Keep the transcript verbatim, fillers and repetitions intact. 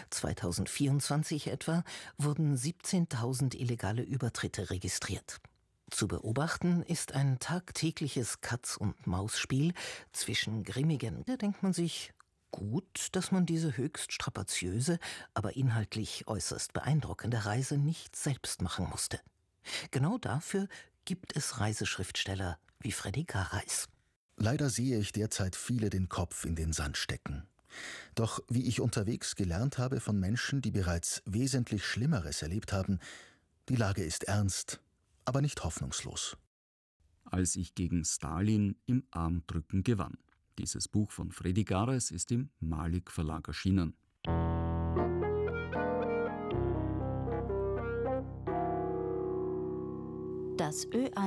zweitausendvierundzwanzig etwa wurden siebzehntausend illegale Übertritte registriert. Zu beobachten ist ein tagtägliches Katz-und-Maus-Spiel zwischen grimmigen. Da denkt man sich, gut, dass man diese höchst strapaziöse, aber inhaltlich äußerst beeindruckende Reise nicht selbst machen musste. Genau dafür gibt es Reiseschriftsteller wie Freddy Gareis. Leider sehe ich derzeit viele den Kopf in den Sand stecken. Doch wie ich unterwegs gelernt habe von Menschen, die bereits wesentlich Schlimmeres erlebt haben, die Lage ist ernst, aber nicht hoffnungslos. Als ich gegen Stalin im Armdrücken gewann. Dieses Buch von Freddy Gareis ist im Malik Verlag erschienen. Das Ö